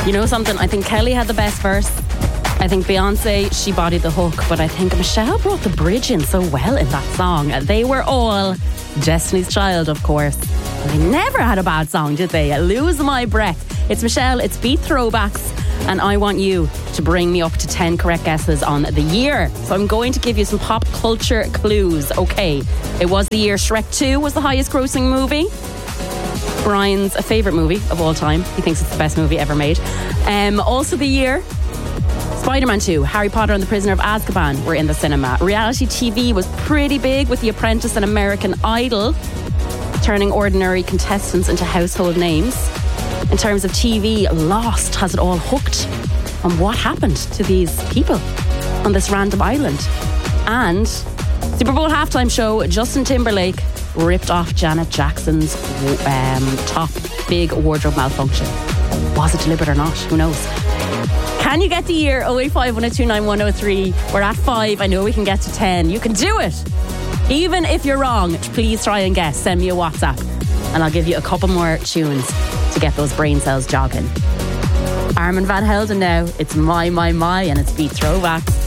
You know something? I think Kelly had the best verse. I think Beyonce, she bodied the hook, but I think Michelle brought the bridge in so well in that song. They were all Destiny's Child, of course. They never had a bad song, did they? Lose My Breath. It's Michelle, it's Beat Throwbacks, and I want you to bring me up to 10 correct guesses on the year. So I'm going to give you some pop culture clues. Okay, it was the year Shrek 2 was the highest grossing movie. Brian's favourite movie of all time. He thinks it's the best movie ever made. Also the year Spider-Man 2, Harry Potter and the Prisoner of Azkaban were in the cinema. Reality TV was pretty big with The Apprentice and American Idol, turning ordinary contestants into household names. In terms of TV, Lost has it all hooked on what happened to these people on this random island. And Super Bowl halftime show, Justin Timberlake ripped off Janet Jackson's top big wardrobe malfunction. Was it deliberate or not? Who knows? Can you get the year? 085 1029 103. We're at 5. I know we can get to 10. You can do it. Even if you're wrong, please try and guess. Send me a WhatsApp and I'll give you a couple more tunes to get those brain cells jogging. Armin van Helden now. It's My, and it's Beat Throwbacks.